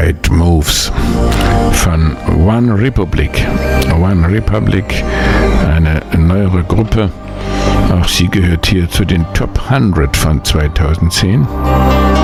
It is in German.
Right Moves von One Republic. One Republic, eine neuere Gruppe. Auch sie gehört hier zu den Top 100 von 2010.